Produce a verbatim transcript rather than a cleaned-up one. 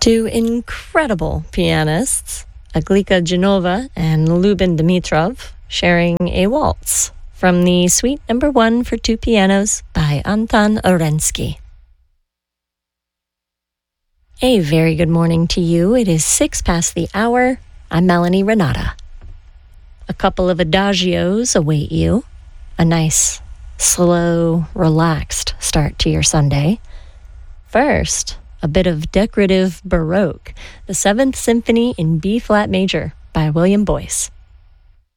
Two incredible pianists, Aglika Genova and Lubin Dimitrov, sharing a waltz from the Suite Number One for Two Pianos by Anton Orensky. A very good morning to you. It is six past the hour. I'm Melanie Renata. A couple of adagios await you. A nice, slow, relaxed start to your Sunday. First, a bit of decorative Baroque, the Seventh Symphony in B-flat major by William Boyce.